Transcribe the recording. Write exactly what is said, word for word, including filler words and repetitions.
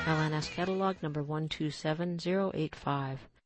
L N S catalog number one two seven zero eight five.